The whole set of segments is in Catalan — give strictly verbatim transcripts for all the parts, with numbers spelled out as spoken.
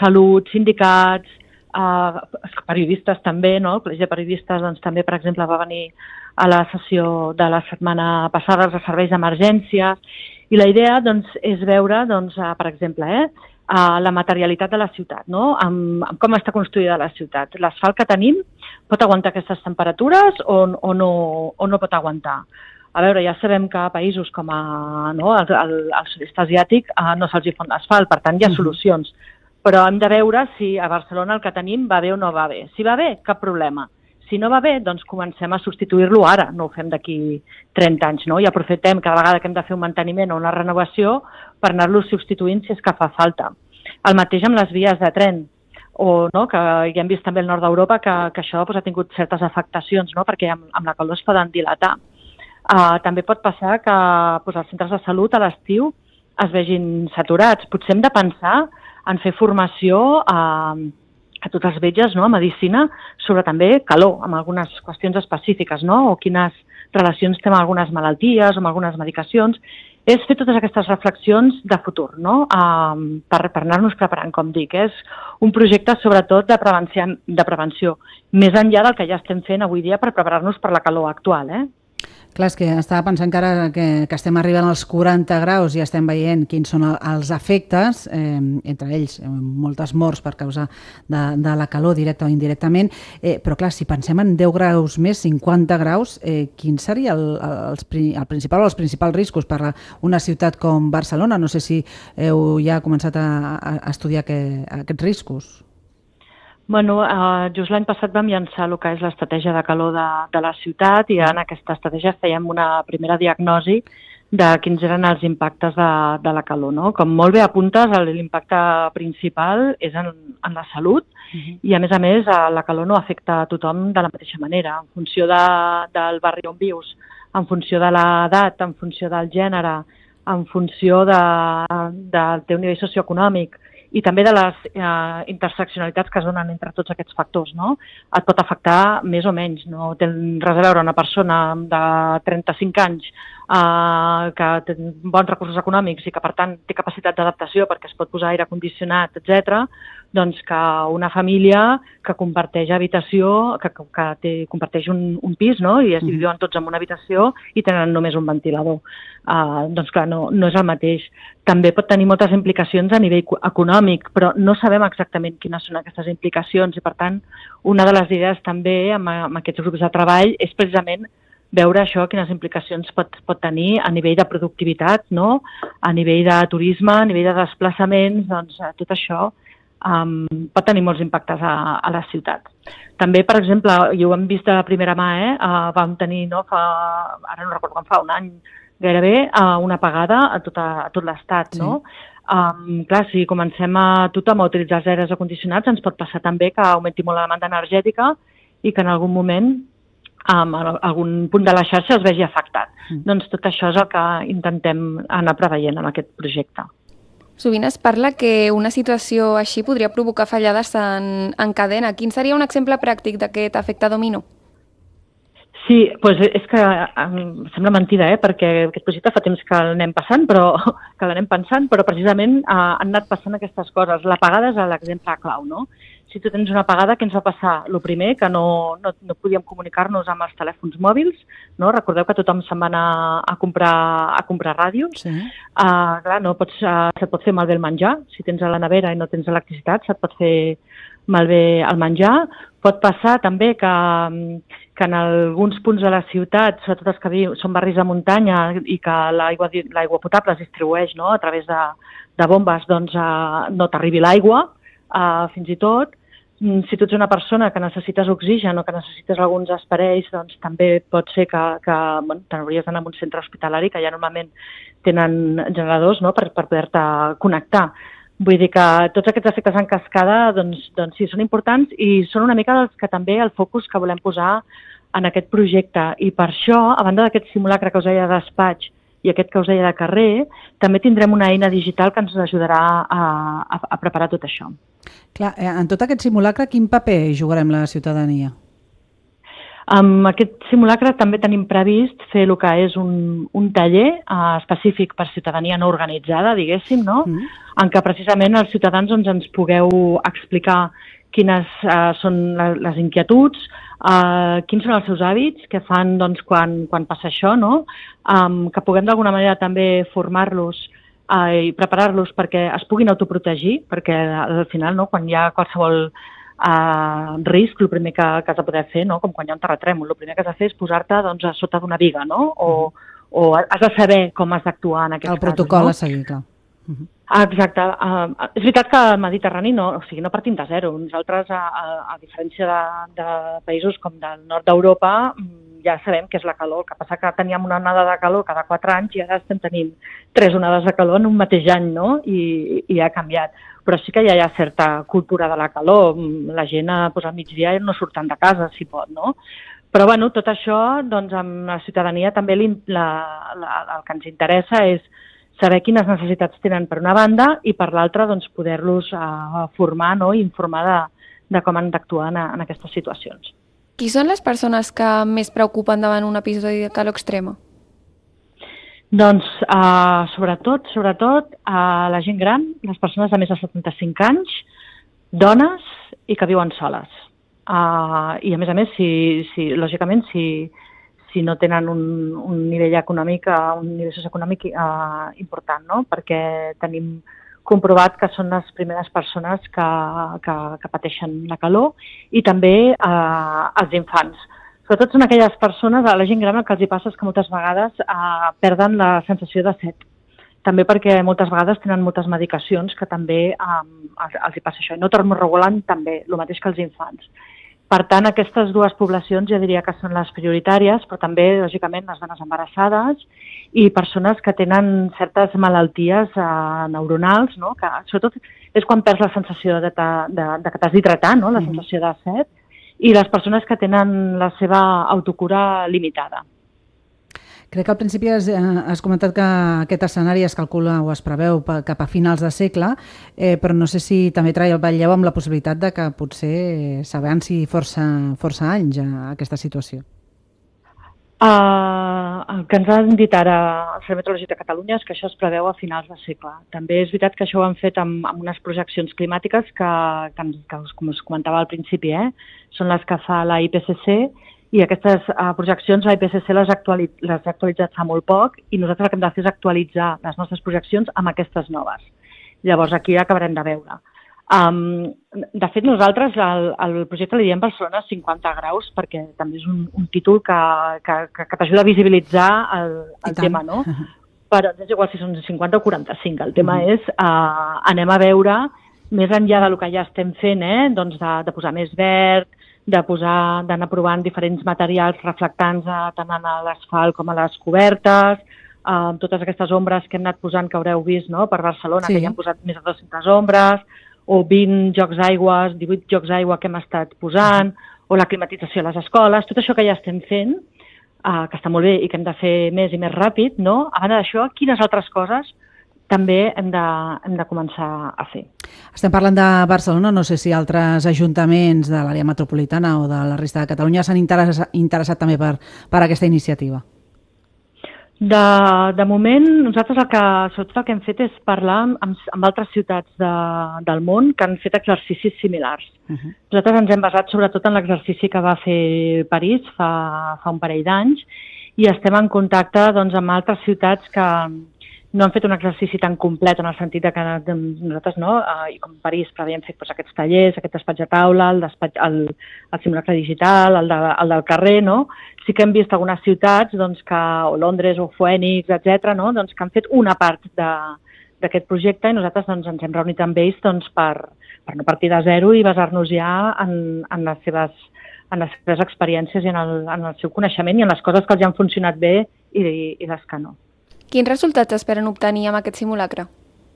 salut, sindicats, eh, periodistes també, no? El Col·legi de Periodistes doncs, també, per exemple, va venir a la sessió de la setmana passada dels serveis d'emergència, i la idea doncs, és veure, doncs, eh, per exemple, eh, eh, la materialitat de la ciutat, no? amb, amb com està construïda la ciutat. L'asfalt que tenim pot aguantar aquestes temperatures o, o, no, o no pot aguantar? A veure, ja sabem que a països com a, no, el, el, el sud-est asiàtic eh, no se'ls hi fon l'asfalt, per tant hi ha solucions. Però hem de veure si a Barcelona el que tenim va bé o no va bé. Si va bé, cap problema. Si no va bé, doncs comencem a substituir-lo ara, no ho fem d'aquí trenta anys, no? I aprofitem cada vegada que hem de fer un manteniment o una renovació per anar-lo substituint si és que fa falta. El mateix amb les vies de tren, o, no, que ja hem vist també al nord d'Europa que, que això doncs, ha tingut certes afectacions, no? Perquè amb, amb la calor es poden dilatar. Uh, també pot passar que doncs, els centres de salut a l'estiu es vegin saturats. Potser hem de pensar en fer formació a, a tots els metges, no?, a medicina, sobre també calor, amb algunes qüestions específiques, no?, o quines relacions té amb algunes malalties o amb algunes medicacions. És fer totes aquestes reflexions de futur, no?, um, per, per anar-nos preparant, com dic. És un projecte, sobretot, de prevenció, de prevenció, més enllà del que ja estem fent avui dia per preparar-nos per la calor actual, eh? Clar, és que estava pensant que ara que, que estem arribant als quaranta graus i estem veient quins són els efectes, eh, entre ells eh, moltes morts per causa de, de la calor, directa o indirectament, eh, però clar, si pensem en deu graus més, cinquanta graus, eh, quin seria el, el, el principal o els principals riscos per a una ciutat com Barcelona? No sé si heu ja començat a, a estudiar que, aquests riscos. Bueno, eh, just l'any passat vam llançar el que és l'estratègia de calor de, de la ciutat i en aquesta estratègia fèiem una primera diagnosi de quins eren els impactes de, de la calor, no? Com molt bé apuntes, l'impacte principal és en, en la salut uh-huh. i, a més a més, la calor no afecta a tothom de la mateixa manera. En funció de, del barri on vius, en funció de l'edat, en funció del gènere, en funció de, del teu nivell socioeconòmic, i també de les eh, interseccionalitats que es donen entre tots aquests factors, no? Et pot afectar més o menys, no té res a veure una persona de trenta-cinc anys eh, que té bons recursos econòmics i que, per tant, té capacitat d'adaptació perquè es pot posar aire condicionat, etcètera, doncs que una família que comparteix habitació, que, que té, comparteix un, un pis, no?, i es viuen tots en una habitació i tenen només un ventilador. Uh, doncs clar, no, no és el mateix. També pot tenir moltes implicacions a nivell econòmic, però no sabem exactament quines són aquestes implicacions i, per tant, una de les idees també amb, amb aquests grups de treball és precisament veure això, quines implicacions pot, pot tenir a nivell de productivitat, no?, a nivell de turisme, a nivell de desplaçaments, doncs tot això Um, pot tenir molts impactes a, a les ciutats. També, per exemple, i ho hem vist de primera mà, eh, uh, vam tenir, no, fa, ara no recordo quan fa, un any gairebé, uh, una apagada a, tota, a tot l'estat, sí. no? Um, clar, si comencem a tothom a utilitzar els aires acondicionats, ens pot passar també que augmenti molt la demanda energètica i que en algun moment um, en algun punt de la xarxa es vegi afectat. Mm. Doncs tot això és el que intentem anar preveient en aquest projecte. Sovint es parla que una situació així podria provocar fallades en, en cadena. Quin seria un exemple pràctic d'aquest efecte dominó? Sí, doncs és que em sembla mentida, eh? Perquè aquest projecte fa temps que l'anem passant, però que l'anem pensant, però precisament eh, han anat passant aquestes coses. L'apagada és l'exemple clau, no? Si tu tens una apagada, què ens va passar? El primer, que no, no, no podíem comunicar-nos amb els telèfons mòbils, no? Recordeu que tothom se'n va anar a comprar, a comprar ràdios. Sí. Uh, clar, no pots, uh, se't pot fer malbé el menjar. Si tens a la nevera i no tens electricitat, se't pot fer malbé el menjar. Pot passar també que, que en alguns punts de la ciutat, sobretot els que viu, són barris de muntanya i que l'aigua l'aigua potable es distribueix, no?, a través de, de bombes, doncs uh, no t'arribi l'aigua, uh, fins i tot. Si tu ets una persona que necessites oxigen o que necessites alguns aparells, doncs també pot ser que, que bueno, t'hauries d'anar a un centre hospitalari que ja normalment tenen generadors, no?, per, per poder-te connectar. Vull dir que tots aquests efectes en cascada doncs, doncs sí, són importants i són una mica dels que també el focus que volem posar en aquest projecte. I per això, a banda d'aquest simulacre que us deia de despatx i aquest que us deia de carrer, també tindrem una eina digital que ens ajudarà a, a, a preparar tot això. Clar, en tot aquest simulacre, quin paper jugarem la ciutadania? Amb aquest simulacre també tenim previst fer el que és un, un taller uh, específic per ciutadania no organitzada, diguéssim, no? Mm. En què precisament els ciutadans doncs, ens pugueu explicar quines uh, són les, les inquietuds, uh, quins són els seus hàbits, què fan doncs, quan, quan passa això, no? Um, que puguem d'alguna manera també formar-los uh, i preparar-los perquè es puguin autoprotegir, perquè al final, no, quan hi ha qualsevol Uh, risc, el primer que, que has de poder fer, no? Com quan hi ha un terratrèmol, el primer que has de fer és posar-te doncs, a sota d'una viga, no? O, o has de saber com has d'actuar en aquests casos. El protocol no? a seguir, clar. Uh -huh. Exacte. Uh, és veritat que al Mediterrani no, o sigui, no partim de zero. Nosaltres, a, a, a diferència de, de països com del nord d'Europa, ja sabem què és la calor. El que passa que teníem una onada de calor cada quatre anys i ara estem tenint tres onades de calor en un mateix any, no? I, i ha canviat. Però sí que ja hi ha certa cultura de la calor. La gent pues, al migdia no surten de casa, si pot, no? Però bueno, tot això, doncs, amb la ciutadania també la, la, el que ens interessa és saber quines necessitats tenen per una banda i per l'altra doncs, poder-los uh, formar, no? I informar de, de com han d'actuar en, en aquestes situacions. Qui són les persones que més preocupen davant un episodi de calor extrema? Doncs, uh, sobretot, sobretot, uh, la gent gran, les persones de més de setanta-cinc anys, dones i que viuen soles. Uh, I, a més a més, si, si, lògicament, si, si no tenen un, un nivell econòmic, uh, un nivell socioeconòmic uh, important, no? Perquè tenim comprovat que són les primeres persones que, que, que pateixen la calor i també uh, els infants. Sobretot són aquelles persones, a la gent gran el que els hi passa és que moltes vegades eh, perden la sensació de set. També perquè moltes vegades tenen moltes medicacions que també eh, els, els hi passa això. I no termoregulant també, el mateix que els infants. Per tant, aquestes dues poblacions jo diria que són les prioritàries, però també, lògicament, les dones embarassades i persones que tenen certes malalties eh, neuronals, no? Que sobretot és quan perds la sensació de, de, de que t'has d'hidratar, no? La mm-hmm. sensació de set, i les persones que tenen la seva autocura limitada. Crec que al principi has, has comentat que aquest escenari es calcula o es preveu cap a finals de segle, eh, però no sé si també treballeu amb la possibilitat de que potser s'avanci força, força anys a aquesta situació. Uh, el que ens han dit ara el Servei Meteorològic de Catalunya és que això es preveu a finals de segle. També és veritat que això ho han fet amb, amb unes projeccions climàtiques que, que, que, com us comentava al principi, eh, són les que fa la I P C C, i aquestes uh, projeccions la I P C C les, actuali les ha actualitzat fa molt poc i nosaltres el que hem de fer és actualitzar les nostres projeccions amb aquestes noves. Llavors aquí acabarem de veure. Um, de fet, nosaltres al, al projecte li diem Barcelona cinquanta graus perquè també és un, un títol que, que, que, que t'ajuda a visibilitzar el, el tema, no? Però és igual si són cinquanta o quaranta-cinc. El tema uh-huh. és, uh, anem a veure, més enllà del que ja estem fent, eh? Doncs de, de posar més verd, de posar, d'anar provant diferents materials reflectants a, tant a l'asfalt com a les cobertes, uh, totes aquestes ombres que hem anat posant, que haureu vist, no? Per Barcelona, sí. Que ja hem posat més de dues-centes ombres, o vint jocs d'aigües, divuit jocs d'aigua que hem estat posant, o la climatització a les escoles, tot això que ja estem fent, uh, que està molt bé i que hem de fer més i més ràpid, no? A banda d'això, quines altres coses també hem de, hem de començar a fer. Estem parlant de Barcelona, no sé si altres ajuntaments de l'àrea metropolitana o de la resta de Catalunya s'han interessat, interessat també per, per aquesta iniciativa. De, de moment, nosaltres el que, sobretot el que hem fet és parlar amb, amb altres ciutats de, del món que han fet exercicis similars. Uh-huh. Nosaltres ens hem basat sobretot en l'exercici que va fer París fa, fa un parell d'anys i estem en contacte doncs, amb altres ciutats que no han fet un exercici tan complet en el sentit de que nosaltres, no, i com París, però havíem fet doncs, aquests tallers, aquest despatx a taula, el, despatx, el, el simulacre digital, el, de, el del carrer, no? Sí que hem vist algunes ciutats, doncs, que, o Londres o Phoenix, etcètera, no? Doncs, que han fet una part d'aquest projecte i nosaltres doncs, ens hem reunit amb ells doncs, per, per no partir de zero i basar-nos ja en, en, les seves, en les seves experiències i en el, en el seu coneixement i en les coses que els han funcionat bé i, i les que no. Quins resultats esperen obtenir amb aquest simulacre?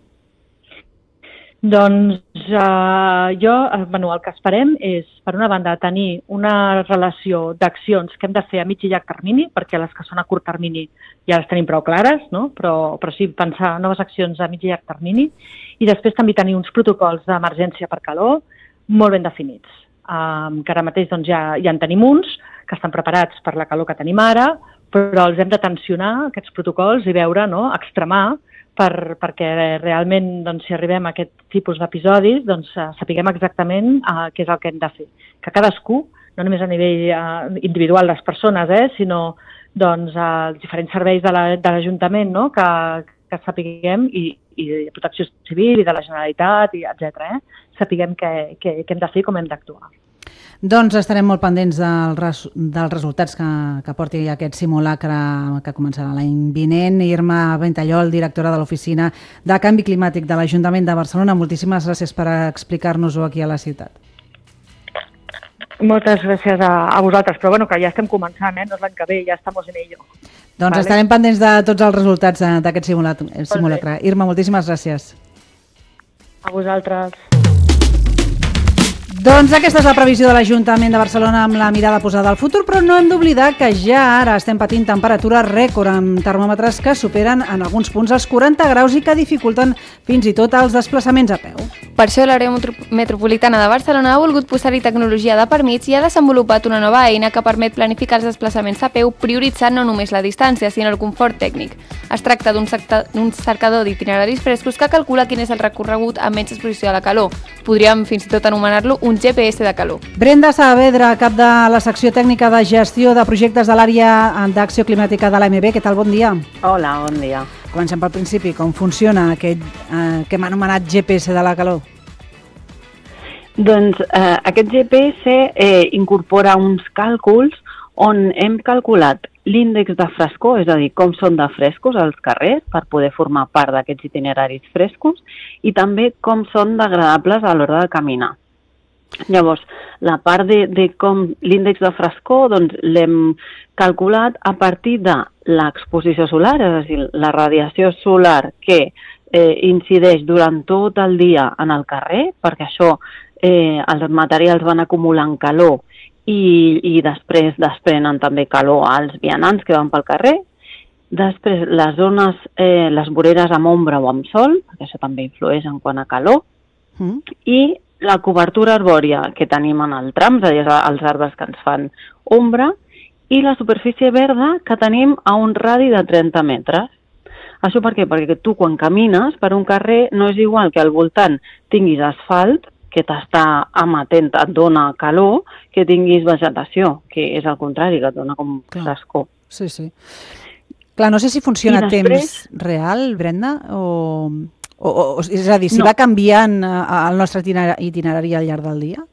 Doncs eh, jo, bueno, el que esperem és, per una banda, tenir una relació d'accions que hem de fer a mig i llarg termini, perquè les que són a curt termini ja les tenim prou clares, no? però, però sí pensar noves accions a mig i llarg termini, i després també tenir uns protocols d'emergència per calor molt ben definits, um, que ara mateix doncs, ja, ja en tenim uns, que estan preparats per la calor que tenim ara, però els hem de tensionar, aquests protocols, i veure, no?, extremar, per, perquè realment, doncs, si arribem a aquest tipus d'episodis, doncs, sapiguem exactament uh, què és el que hem de fer. Que cadascú, no només a nivell uh, individual les persones, eh, sinó doncs, uh, els diferents serveis de l'Ajuntament, la, no?, que, que sapiguem, i, i de Protecció Civil, i de la Generalitat, i etcètera, eh, sapiguem què, què, què hem de fer i com hem d'actuar. Doncs estarem molt pendents del res, dels resultats que, que porti aquest simulacre que començarà l'any vinent. Irma Ventallol, directora de l'Oficina de Canvi Climàtic de l'Ajuntament de Barcelona, moltíssimes gràcies per explicar-nos-ho aquí a la ciutat. Moltes gràcies a, a vosaltres, però bueno, que ja estem començant, eh? No és l'any que ve, ja estamos en ello. Doncs vale. Estarem pendents de tots els resultats d'aquest simulacre. Irma, moltíssimes gràcies. A vosaltres. Doncs aquesta és la previsió de l'Ajuntament de Barcelona amb la mirada posada al futur, però no hem d'oblidar que ja ara estem patint temperatures rècord amb termòmetres que superen en alguns punts els quaranta graus i que dificulten fins i tot els desplaçaments a peu. Per això l'àrea metropolitana de Barcelona ha volgut posar-hi tecnologia de per mig i ha desenvolupat una nova eina que permet planificar els desplaçaments a peu prioritzant no només la distància, sinó el confort tècnic. Es tracta d'un cercador d'itineraris frescos que calcula quin és el recorregut amb menys exposició a la calor. Podríem fins i tot anomenar-lo un G P S de calor. Brenda Saavedra, cap de la secció tècnica de gestió de projectes de l'àrea d'acció climàtica de l'A M B. Què tal? Bon dia. Hola, bon dia. Comencem pel principi. Com funciona aquest eh, que hem anomenat G P S de la calor? Doncs eh, aquest G P S eh, incorpora uns càlculs on hem calculat l'índex de frescor, és a dir, com són de frescos els carrers per poder formar part d'aquests itineraris frescos i també com són d'agradables a l'hora de caminar. Llavors, la part de, de com l'índex de frescor doncs, l'hem calculat a partir de l'exposició solar, és a dir, la radiació solar que eh, incideix durant tot el dia en el carrer, perquè això eh, els materials van acumulant calor i, i després desprenen també calor als vianants que van pel carrer. Després, les zones, eh, les voreres amb ombra o amb sol, perquè això també influeix en quant a calor, mm. i la cobertura arbòria que tenim en el tram, és a dir, els arbres que ens fan ombra, i la superfície verda que tenim a un radi de trenta metres. Això per què? Perquè tu quan camines per un carrer no és igual que al voltant tinguis asfalt, que t'està amatent, et dona calor, que tinguis vegetació, que és al contrari, que et dona com frescor. Sí, sí. Clar, no sé si funciona a després... temps real, Brenda, o... O, o, és a dir, si no. va canviant el nostre itinerari al llarg del dia?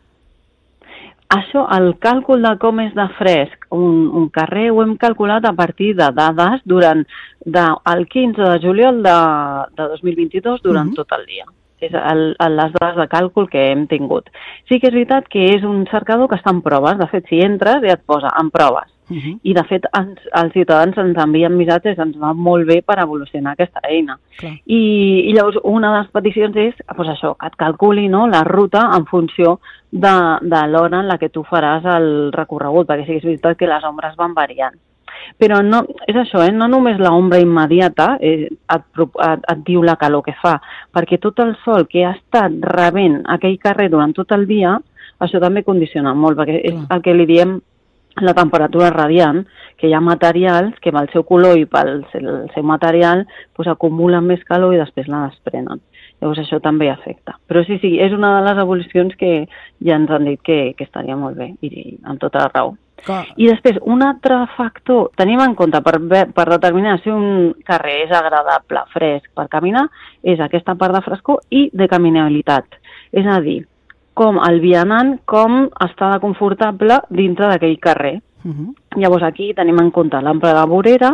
Això, el càlcul de com és de fresc un, un carrer ho hem calculat a partir de dades durant de, el quinze de juliol de, de dos mil vint-i-dos durant uh-huh. tot el dia. És el, el, les dades de càlcul que hem tingut. Sí que és veritat que és un cercador que està en proves. De fet, si entres ja et posa en proves. Uh-huh. I de fet ens, els ciutadans ens envien missatges, ens va molt bé per evolucionar aquesta eina. I, i llavors una de les peticions és pues això, que et calculi, no, la ruta en funció de, de l'hora en la que tu faràs el recorregut, perquè sí que és veritat que les ombres van variant. Però no, és això, eh? No només l'ombra immediata eh, et, et, et diu la calor que fa, perquè tot el sol que ha estat rebent aquell carrer durant tot el dia, això també condiciona molt, perquè és el que li diem la temperatura radiant, que hi ha materials que pel seu color i pel el seu material pues, acumulen més calor i després la desprenen. Llavors això també afecta. Però sí, sí, és una de les evolucions que ja ens han dit que, que estaria molt bé i, i amb tota la raó. Clar. I després, un altre factor, tenim en compte per, per determinar si un carrer és agradable, fresc per caminar, és aquesta part de frescor i de caminabilitat. És a dir, com el vianant, com està de confortable dintre d'aquell carrer. Uh-huh. Llavors aquí tenim en compte l'amplada vorera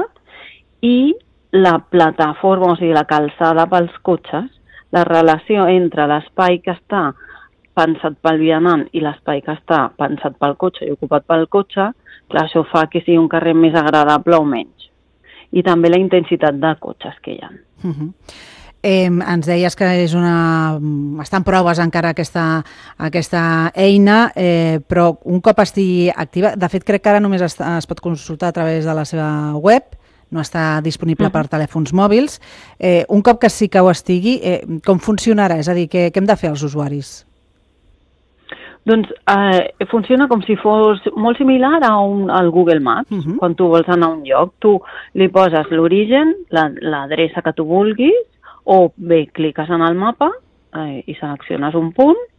i la plataforma, o sigui, la calçada pels cotxes, la relació entre l'espai que està pensat pel vianant i l'espai que està pensat pel cotxe i ocupat pel cotxe, clar, això fa que sigui un carrer més agradable o menys. I també la intensitat de cotxes que hi ha. Uh-huh. Eh, ens deies que és una... està en proves encara aquesta, aquesta eina, eh, però un cop estigui activa, de fet crec que ara només es, es pot consultar a través de la seva web, no està disponible uh-huh. per telèfons mòbils. Eh, un cop que sí que ho estigui, eh, com funcionarà? És a dir, què, què hem de fer els usuaris? Doncs eh, funciona com si fos molt similar a un, al Google Maps. Uh-huh. Quan tu vols anar a un lloc, tu li poses l'origen, l'adreça que tu vulguis, o bé cliques en el mapa eh, i selecciones un punt